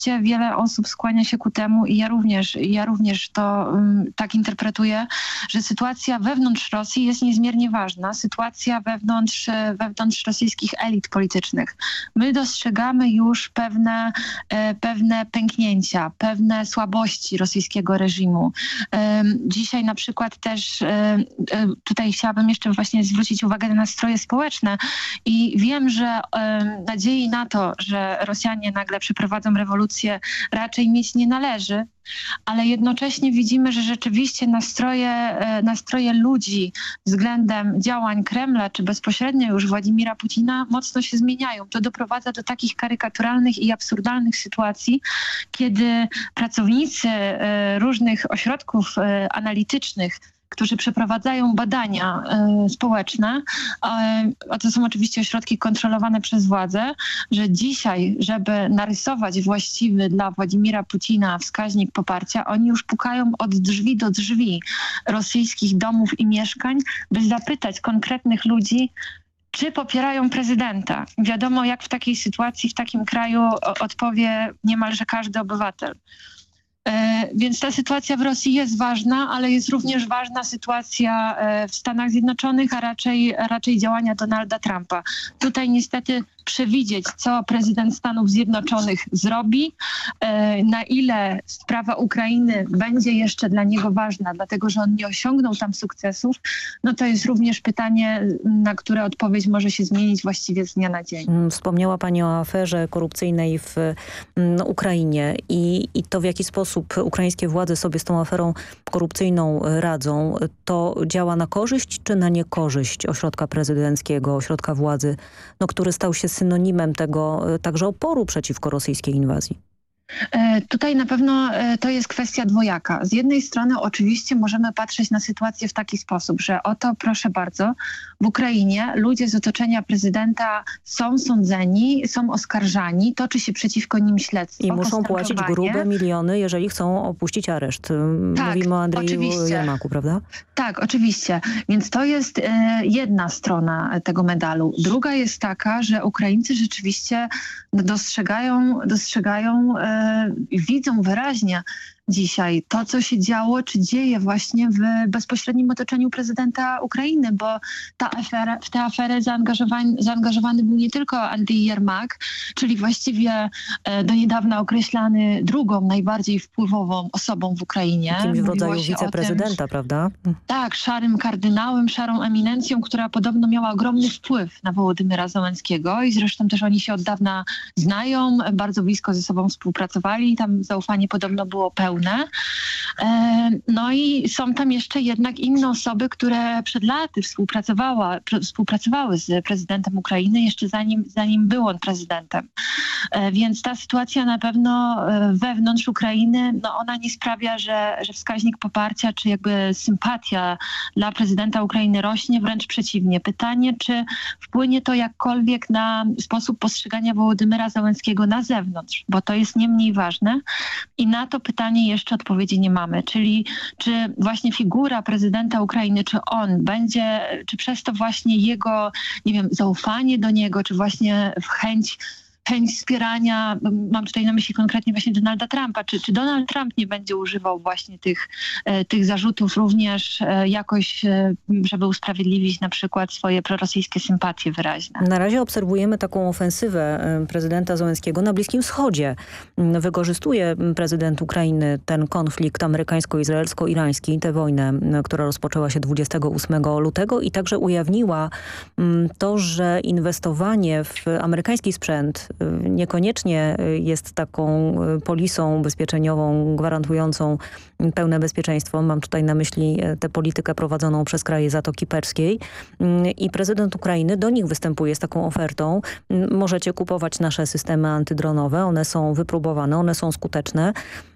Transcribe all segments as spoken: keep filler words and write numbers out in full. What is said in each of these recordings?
rzeczywiście wiele osób skłania się ku temu i ja również, ja również to um, tak interpretuję, że sytuacja wewnątrz Rosji jest niezmiernie ważna. Sytuacja wewnątrz, wewnątrz rosyjskich elit politycznych. My dostrzegamy już pewne, e, pewne pęknięcia, pewne słabości rosyjskiego reżimu. E, dzisiaj na przykład też e, e, tutaj chciałabym jeszcze właśnie zwrócić uwagę na nastroje społeczne i wiem, że e, nadziei na to, że Rosjanie nagle przeprowadzą rewolucję, raczej mieć nie należy, ale jednocześnie widzimy, że rzeczywiście nastroje, e, nastroje ludzi względem działań Kremla, czy bezpośrednio już Władimira Putina mocno się zmieniają. To doprowadza do takich karykaturalnych i absurdalnych sytuacji, kiedy pracownicy e, różnych ośrodków e, analitycznych, którzy przeprowadzają badania y, społeczne, a to są oczywiście ośrodki kontrolowane przez władzę, że dzisiaj, żeby narysować właściwy dla Władimira Putina wskaźnik poparcia, oni już pukają od drzwi do drzwi rosyjskich domów i mieszkań, by zapytać konkretnych ludzi, czy popierają prezydenta. Wiadomo, jak w takiej sytuacji, w takim kraju odpowie niemalże każdy obywatel. Więc ta sytuacja w Rosji jest ważna, ale jest również ważna sytuacja w Stanach Zjednoczonych, a raczej, a raczej działania Donalda Trumpa. Tutaj niestety przewidzieć, co prezydent Stanów Zjednoczonych zrobi, na ile sprawa Ukrainy będzie jeszcze dla niego ważna, dlatego że on nie osiągnął tam sukcesów, no to jest również pytanie, na które odpowiedź może się zmienić właściwie z dnia na dzień. Wspomniała Pani o aferze korupcyjnej w no, Ukrainie i, i to, w jaki sposób ukraińskie władze sobie z tą aferą korupcyjną radzą. To działa na korzyść czy na niekorzyść ośrodka prezydenckiego, ośrodka władzy, no, który stał się synonimem tego także oporu przeciwko rosyjskiej inwazji? Tutaj na pewno to jest kwestia dwojaka. Z jednej strony oczywiście możemy patrzeć na sytuację w taki sposób, że oto proszę bardzo, w Ukrainie ludzie z otoczenia prezydenta są sądzeni, są oskarżani, toczy się przeciwko nim śledztwo. I muszą płacić grube miliony, jeżeli chcą opuścić areszt. Tak, mówimy o Andrzeju Jermaku, prawda? Tak, oczywiście. Więc to jest e, jedna strona tego medalu. Druga jest taka, że Ukraińcy rzeczywiście dostrzegają, dostrzegają e, widzą wyraźnie dzisiaj to, co się działo, czy dzieje właśnie w bezpośrednim otoczeniu prezydenta Ukrainy, bo ta afera, w tę aferę zaangażowany, zaangażowany był nie tylko Andrzej Jermak, czyli właściwie e, do niedawna określany drugą najbardziej wpływową osobą w Ukrainie. Kimś w rodzaju wiceprezydenta, tym, prawda? Tak, szarym kardynałem, szarą eminencją, która podobno miała ogromny wpływ na Wołodymyra Zełenskiego i zresztą też oni się od dawna znają, bardzo blisko ze sobą współpracowali, tam zaufanie podobno było pełne. No i są tam jeszcze jednak inne osoby, które przed laty współpracowała, współpracowały z prezydentem Ukrainy, jeszcze zanim, zanim był on prezydentem. Więc ta sytuacja na pewno wewnątrz Ukrainy, no ona nie sprawia, że, że wskaźnik poparcia czy jakby sympatia dla prezydenta Ukrainy rośnie, wręcz przeciwnie. Pytanie, czy wpłynie to jakkolwiek na sposób postrzegania Wołodymyra Zełenskiego na zewnątrz, bo to jest nie mniej ważne i na to pytanie jeszcze odpowiedzi nie mamy. Czyli czy właśnie figura prezydenta Ukrainy, czy on będzie, czy przez to właśnie jego, nie wiem, zaufanie do niego, czy właśnie chęć chęć wspierania, mam tutaj na myśli konkretnie właśnie Donalda Trumpa, czy, czy Donald Trump nie będzie używał właśnie tych, e, tych zarzutów również e, jakoś, e, żeby usprawiedliwić na przykład swoje prorosyjskie sympatie wyraźne. Na razie obserwujemy taką ofensywę prezydenta Zełenskiego na Bliskim Wschodzie. Wykorzystuje prezydent Ukrainy ten konflikt amerykańsko-izraelsko-irański, tę wojnę, która rozpoczęła się dwudziestego ósmego lutego i także ujawniła to, że inwestowanie w amerykański sprzęt niekoniecznie jest taką polisą ubezpieczeniową gwarantującą pełne bezpieczeństwo. Mam tutaj na myśli tę politykę prowadzoną przez kraje Zatoki Perskiej i prezydent Ukrainy do nich występuje z taką ofertą. Możecie kupować nasze systemy antydronowe, one są wypróbowane, one są skuteczne.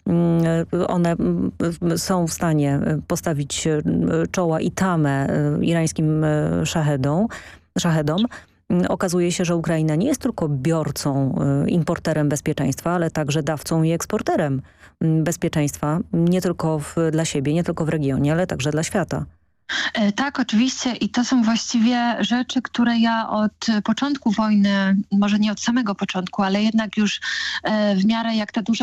One są w stanie postawić czoła i tamę irańskim szachedom. szachedom. Okazuje się, że Ukraina nie jest tylko biorcą, importerem bezpieczeństwa, ale także dawcą i eksporterem bezpieczeństwa, nie tylko w, dla siebie, nie tylko w regionie, ale także dla świata. Tak, oczywiście i to są właściwie rzeczy, które ja od początku wojny, może nie od samego początku, ale jednak już w miarę jak ta duża